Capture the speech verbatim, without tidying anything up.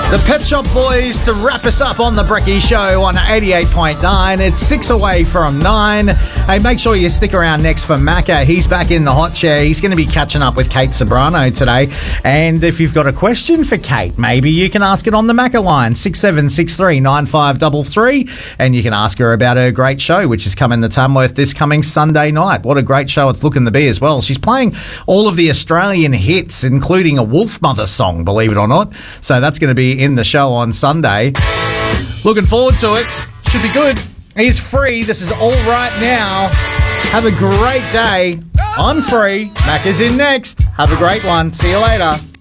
The Pet Shop Boys to wrap us up on the Brekkie Show on eighty-eight point nine. It's six away from nine. Hey, make sure you stick around next for Macca. He's back in the hot chair. He's going to be catching up with Kate Sobrano today. And if you've got a question for Kate, maybe you can ask it on the Macca line, six seven six three nine five three three. And you can ask her about her great show, which is coming to Tamworth this coming Sunday night. What a great show it's looking to be as well. She's playing all of the Australian hits, including a Wolfmother song, believe it or not. So that's going to be in the show on Sunday. Looking forward to it. Should be good. He's free. This is All Right Now. Have a great day. I'm free. Mac is in next. Have a great one. See you later.